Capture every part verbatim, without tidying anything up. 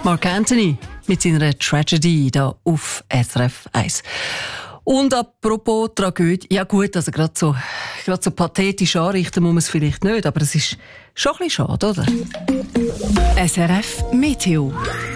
Mark Anthony mit seiner Tragedy hier auf S R F eins. Und apropos Tragödie, ja gut, also gerade so, gerade so pathetisch anrichten muss man es vielleicht nicht, aber es ist schon ein bisschen schade, oder? S R F Meteo.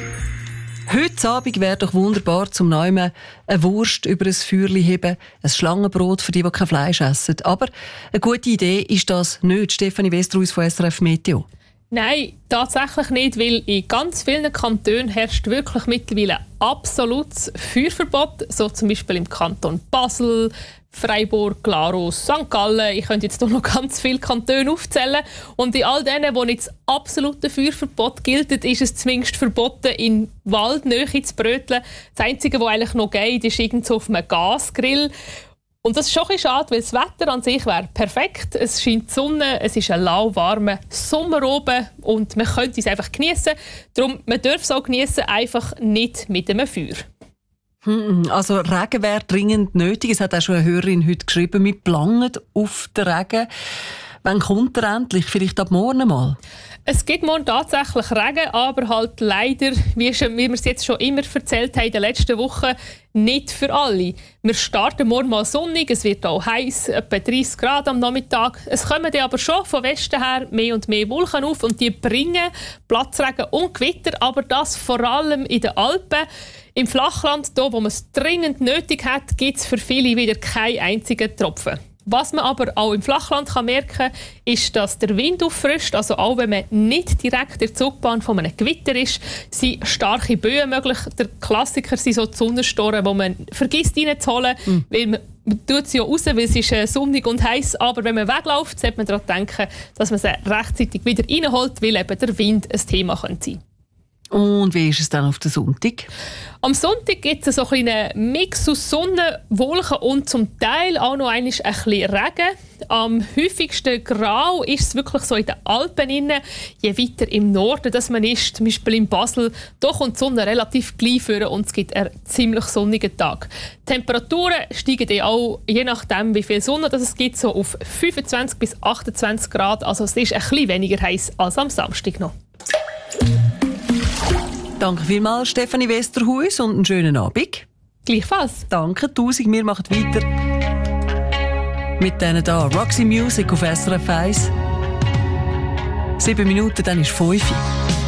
Heute Abend wäre doch wunderbar zum Neumen eine Wurst über ein Feuerchen heben, ein Schlangenbrot für die, die kein Fleisch essen. Aber eine gute Idee ist das nicht. Stefanie Westerhuis von S R F Meteo. Nein, tatsächlich nicht, weil in ganz vielen Kantonen herrscht wirklich mittlerweile absolutes Feuerverbot, so zum Beispiel im Kanton Basel, Freiburg, Glarus, Sankt Gallen. Ich könnte jetzt hier noch ganz viele Kantone aufzählen. Und in all denen, wo nicht das absolute Feuerverbot gilt, ist es zumindest verboten, in Waldnähe zu bröteln. Das Einzige, was eigentlich noch geht, ist irgend so auf einem Gasgrill. Und das ist schon ein bisschen schade, weil das Wetter an sich wäre perfekt. Es scheint die Sonne, es ist ein lauwarmer Sommer oben und man könnte es einfach geniessen. Darum, man darf es auch geniessen, einfach nicht mit einem Feuer. Also Regen wäre dringend nötig. Es hat auch schon eine Hörerin heute geschrieben, wir planen auf den Regen. Wann kommt er endlich? Vielleicht ab morgen mal? Es gibt morgen tatsächlich Regen, aber halt leider, wie, schon, wie wir es jetzt schon immer erzählt haben in den letzten Wochen, nicht für alle. Wir starten morgen mal sonnig, es wird auch heiß, etwa dreißig Grad am Nachmittag. Es kommen dann aber schon von Westen her mehr und mehr Wolken auf und die bringen Platzregen und Gewitter, aber das vor allem in den Alpen. Im Flachland, hier, wo man es dringend nötig hat, gibt es für viele wieder keinen einzigen Tropfen. Was man aber auch im Flachland kann merken kann, ist, dass der Wind auffrischt. Also auch wenn man nicht direkt in der Zugbahn von einem Gewitter ist, sind starke Böen möglich. Der Klassiker sind so die Sonnenstoren, die man vergisst reinzuholen, mhm. weil man Man tut sie ja raus, weil es ist äh, sonnig und heiß. Aber wenn man wegläuft, sollte man daran denken, dass man sie rechtzeitig wieder reinholt, weil eben der Wind ein Thema sein könnte. Und wie ist es dann auf den Sonntag? Am Sonntag gibt es so einen Mix aus Sonne, Wolken und zum Teil auch noch einmal ein bisschen Regen. Am häufigsten grau ist es wirklich so in den Alpen innen. Je weiter im Norden dass man ist, zum Beispiel in Basel, da kommt die Sonne relativ gleich vor und es gibt einen ziemlich sonnigen Tag. Die Temperaturen steigen dann auch, je nachdem wie viel Sonne das es gibt, so auf fünfundzwanzig bis achtundzwanzig Grad. Also es ist ein bisschen weniger heiß als am Samstag noch. Danke vielmals, Stefanie Westerhuis, und einen schönen Abend. Gleichfalls. Danke, tausend. Wir machen weiter mit denen da. Roxy Music auf S R F eins. Sieben Minuten, dann ist fünf.